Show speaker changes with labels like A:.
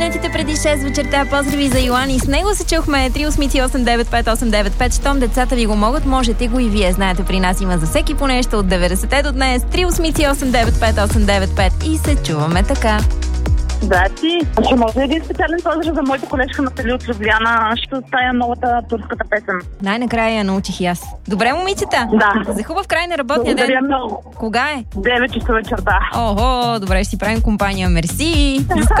A: Преди 6 вечерта, поздрави за Йоан и с него се чухме 3889895. Щом децата ви го могат, можете го и вие. Знаете, при нас има за всеки по нещо от 90-те до днес. 3889895 и се чуваме така.
B: Здрасти. Ще може ли един специален поздрав за моята колежка Натали от Любляна? Ще оставя новата турската песен.
A: Най-накрая я научих и аз. Добре, момичета?
B: Да.
A: За хубав край на работния ден.
B: Благодаря много.
A: Кога е?
B: 9 часа вечерта.
A: Ого, добре, ще си правим компания. Мерси.